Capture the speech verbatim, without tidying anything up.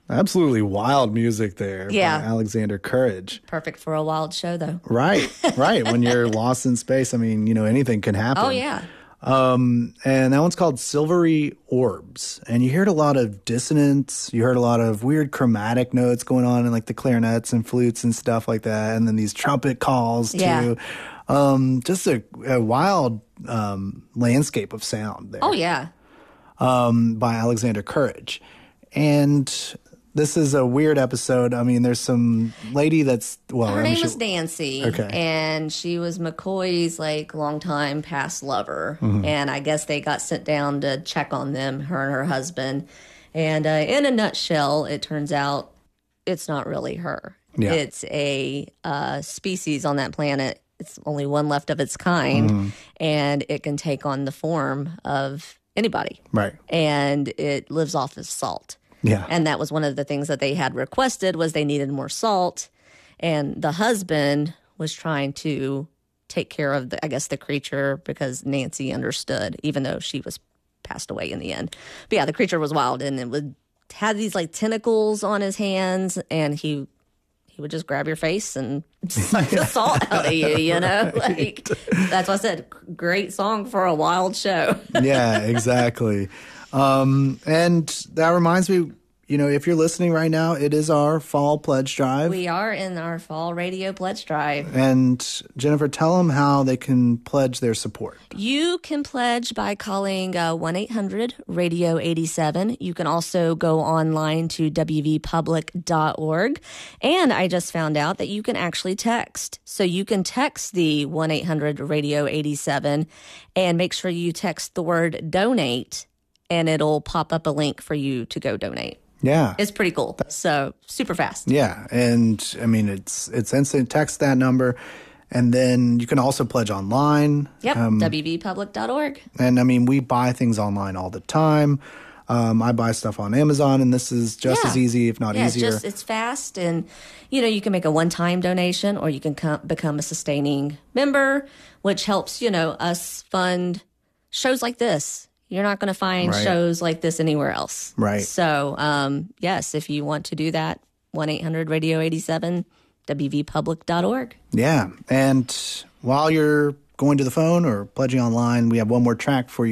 Absolutely wild music there Yeah. by Alexander Courage. Perfect for a wild show, though. Right, right. When you're lost in space, I mean, you know, anything can happen. Oh, yeah. Um, and that one's called Silvery Orbs. And you heard a lot of dissonance. You heard a lot of weird chromatic notes going on in like the clarinets and flutes and stuff like that. And then these trumpet calls Yeah. too. Um, just a, a wild um, landscape of sound there. Oh, yeah. Um, by Alexander Courage. And this is a weird episode. I mean, there's some lady that's, well, Her I mean, name she- was Nancy. Okay. And she was McCoy's, like, longtime past lover. Mm-hmm. And I guess they got sent down to check on them, her and her husband. And uh, in a nutshell, it turns out it's not really her. Yeah. It's a uh, species on that planet. It's only one left of its kind. Mm-hmm. And it can take on the form of anybody. Right. And it lives off of salt. Yeah. And that was one of the things that they had requested was they needed more salt. And the husband was trying to take care of, the, I guess, the creature because Nancy understood, even though she was passed away in the end. But yeah, the creature was wild and it would had these like tentacles on his hands and he he would just grab your face and suck the salt out of you, you know? Like that's what I said. Great song for a wild show. Yeah, exactly. Um, and that reminds me, you know, if you're listening right now, it is our fall pledge drive. We are in our fall radio pledge drive. And Jennifer, tell them how they can pledge their support. You can pledge by calling uh, one eight hundred radio eighty-seven. You can also go online to w v public dot org. And I just found out that you can actually text. So you can text the one eight hundred radio eighty-seven and make sure you text the word donate and it'll pop up a link for you to go donate. Yeah. It's pretty cool. So super fast. Yeah. And I mean, it's, it's instant. Text that number. And then you can also pledge online. Yep. Um, w v public dot org. and I mean, we buy things online all the time. Um, I buy stuff on Amazon, and this is just Yeah. as easy, if not Yeah, easier. It's just it's fast, and you know you can make a one-time donation, or you can com- become a sustaining member, which helps you know us fund shows like this. You're not going to find Right. shows like this anywhere else, Right. So, um, yes, if you want to do that, one eight hundred radio eighty-seven, w v public dot org. Yeah. And while you're going to the phone or pledging online, we have one more track for you.